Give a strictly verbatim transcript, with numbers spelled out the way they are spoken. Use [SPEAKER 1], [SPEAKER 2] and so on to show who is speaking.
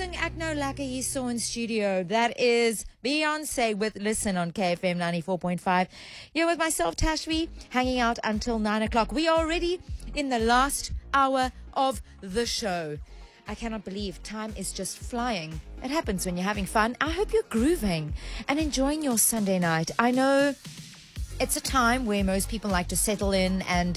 [SPEAKER 1] swing Agno Laka he saw in studio. That is Beyonce with Listen on K F M ninety-four point five. Here with myself, Tashvi, hanging out until nine o'clock. We are already in the last hour of the show. I cannot believe time is just flying. It happens when you're having fun. I hope you're grooving and enjoying your Sunday night. I know it's a time where most people like to settle in and